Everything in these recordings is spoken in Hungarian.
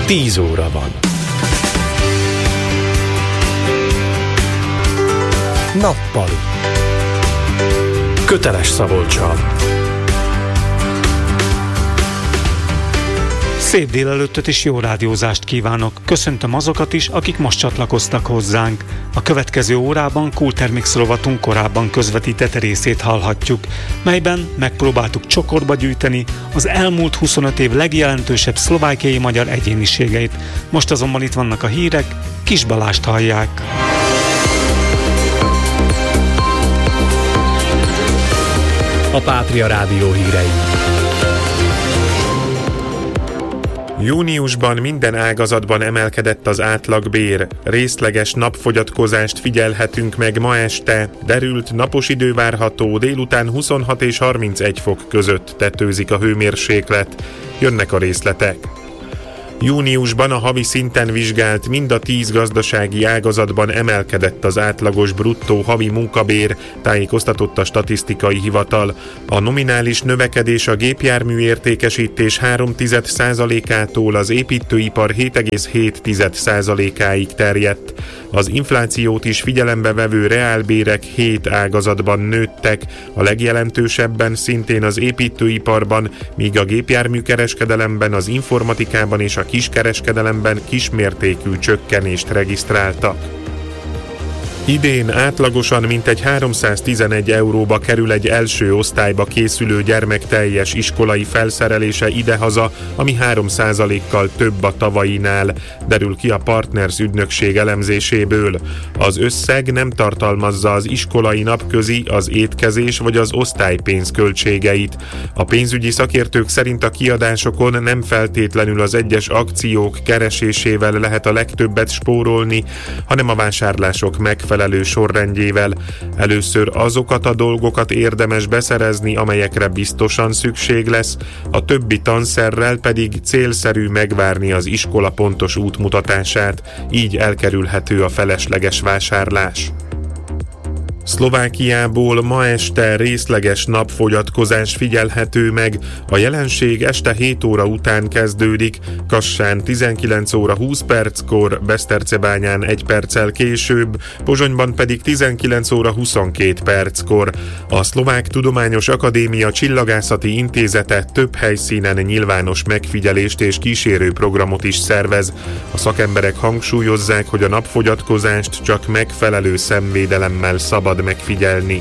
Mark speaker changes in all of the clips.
Speaker 1: 10 óra van. Nappali. Köteles Szabolccsal.
Speaker 2: Szép délelőttöt és jó rádiózást kívánok. Köszöntöm azokat is, akik most csatlakoztak hozzánk. A következő órában Kultermix rovatunk korábban közvetített részét hallhatjuk, melyben megpróbáltuk csokorba gyűjteni az elmúlt 25 év legjelentősebb szlovákiai magyar egyéniségeit. Most azonban itt vannak a hírek, Kis Balást hallják.
Speaker 1: A Pátria Rádió hírei.
Speaker 3: Júniusban minden ágazatban emelkedett az átlagbér. Részleges napfogyatkozást figyelhetünk meg ma este. Derült napos idő várható, délután 26 és 31 fok között tetőzik a hőmérséklet. Jönnek a részletek. Júniusban a havi szinten vizsgált mind a 10 gazdasági ágazatban emelkedett az átlagos bruttó havi munkabér, tájékoztatott a statisztikai hivatal. A nominális növekedés a gépjármű értékesítés 0,3%-ától az építőipar 7,7%-áig terjedt. Az inflációt is figyelembe vevő reálbérek 7 ágazatban nőttek, a legjelentősebben szintén az építőiparban, míg a gépjárműkereskedelemben, az informatikában és a kiskereskedelemben kismértékű csökkenést regisztráltak. Idén átlagosan mintegy 311 euróba kerül egy első osztályba készülő gyermek teljes iskolai felszerelése idehaza, ami 3%-kal több a tavainál, derül ki a Partners ügynökség elemzéséből. Az összeg nem tartalmazza az iskolai napközi, az étkezés vagy az osztálypénz költségeit. A pénzügyi szakértők szerint a kiadásokon nem feltétlenül az egyes akciók keresésével lehet a legtöbbet spórolni, hanem a vásárlások megfelelő sorrendjével. Először azokat a dolgokat érdemes beszerezni, amelyekre biztosan szükség lesz, a többi tanszerrel pedig célszerű megvárni az iskola pontos útmutatását, így elkerülhető a felesleges vásárlás. Szlovákiából ma este részleges napfogyatkozás figyelhető meg. A jelenség este 7 óra után kezdődik, Kassán 19 óra 20 perckor, Besztercebányán 1 perccel később, Pozsonyban pedig 19 óra 22 perckor. A Szlovák Tudományos Akadémia Csillagászati Intézete több helyszínen nyilvános megfigyelést és kísérő programot is szervez. A szakemberek hangsúlyozzák, hogy a napfogyatkozást csak megfelelő szemvédelemmel szabad megfigyelni.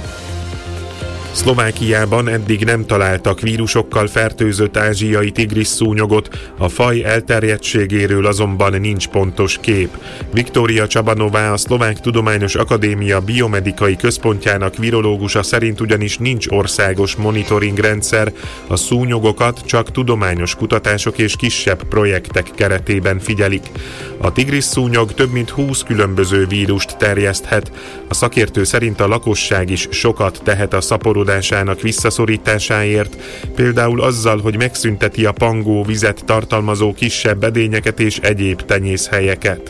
Speaker 3: Szlovákiában eddig nem találtak vírusokkal fertőzött ázsiai tigrisszúnyogot, a faj elterjedtségéről azonban nincs pontos kép. Viktória Csabanová, a Szlovák Tudományos Akadémia biomedikai központjának virológusa szerint ugyanis nincs országos monitoring rendszer, a szúnyogokat csak tudományos kutatások és kisebb projektek keretében figyelik. A tigrisszúnyog több mint 20 különböző vírust terjeszthet. A szakértő szerint a lakosság is sokat tehet a szaporodásának visszaszorításáért, például azzal, hogy megszünteti a pangó vizet tartalmazó kisebb edényeket és egyéb tenyészhelyeket.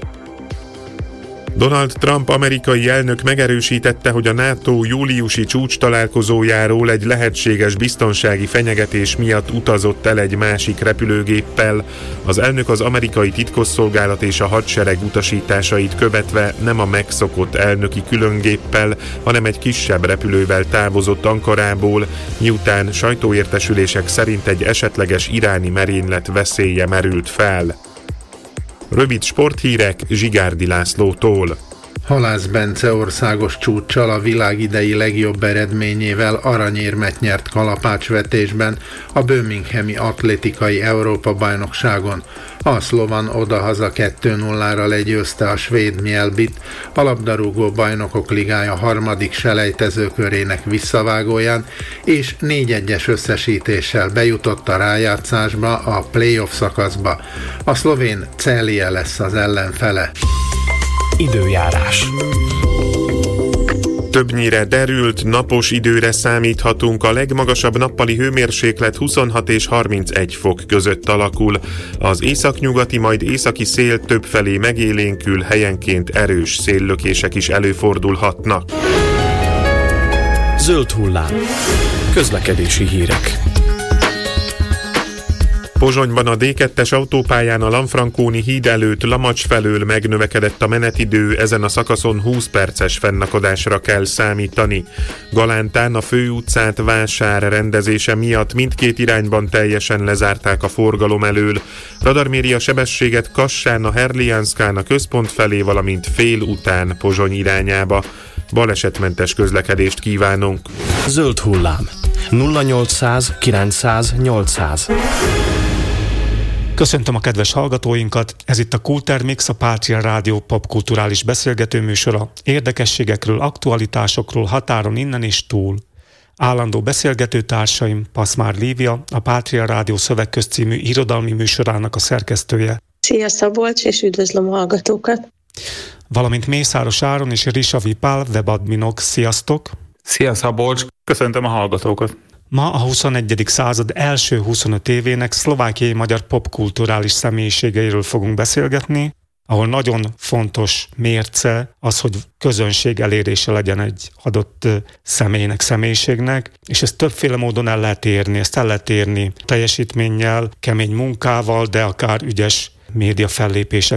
Speaker 3: Donald Trump amerikai elnök megerősítette, hogy a NATO júliusi csúcstalálkozójáról egy lehetséges biztonsági fenyegetés miatt utazott el egy másik repülőgéppel. Az elnök az amerikai titkosszolgálat és a hadsereg utasításait követve nem a megszokott elnöki különgéppel, hanem egy kisebb repülővel távozott Ankarából, miután sajtóértesülések szerint egy esetleges iráni merénylet veszélye merült fel. Rövid sporthírek Zsigárdi Lászlótól.
Speaker 4: Halász Bence országos csúccsal, a világ idei legjobb eredményével aranyérmet nyert kalapácsvetésben a birminghami atlétikai Európa-bajnokságon. A szlovan odahaza 2-0-ra legyőzte a svéd Mjällbyt, a labdarúgó bajnokok ligája harmadik selejtezőkörének visszavágóján, és 4-1-es összesítéssel bejutott a rájátszásba, a play-off szakaszba. A szlovén Celje lesz az ellenfele.
Speaker 1: Időjárás.
Speaker 3: Többnyire derült, napos időre számíthatunk, a legmagasabb nappali hőmérséklet 26 és 31 fok között alakul. Az északnyugati, majd északi szél többfelé megélénkül, helyenként erős széllökések is előfordulhatnak.
Speaker 1: Zöld hullám. Közlekedési hírek.
Speaker 3: Pozsonyban a D2-es autópályán a Lanfranconi híd előtt Lamacs felől megnövekedett a menetidő, ezen a szakaszon 20 perces fennakadásra kell számítani. Galántán a főutcát vásár rendezése miatt mindkét irányban teljesen lezárták a forgalom elől. Radar méri a sebességet Kassán, a Herliánszkán a központ felé, valamint fél után Pozsony irányába. Balesetmentes közlekedést kívánunk.
Speaker 1: Zöld hullám. 0800 900 800.
Speaker 2: Köszöntöm a kedves hallgatóinkat, ez itt a Kultermix, a Pátria Rádió popkulturális beszélgetőműsora, érdekességekről, aktualitásokról, határon innen és túl. Állandó beszélgetőtársaim, Paszmár Lívia, a Pátria Rádió Szövegköz című irodalmi műsorának a szerkesztője.
Speaker 5: Szia Szabolcs, és üdvözlöm a hallgatókat!
Speaker 2: Valamint Mészáros Áron és Risa Vipál, webadminok. Sziasztok!
Speaker 6: Szia Szabolcs, köszöntöm a hallgatókat!
Speaker 2: Ma a 21. század első 25 évének szlovákiai magyar popkulturális személyiségeiről fogunk beszélgetni, ahol nagyon fontos mérce az, hogy közönség elérése legyen egy adott személynek, személyiségnek, és ezt többféle módon el lehet érni. Ezt el lehet érni teljesítménnyel, kemény munkával, de akár ügyes média fellépések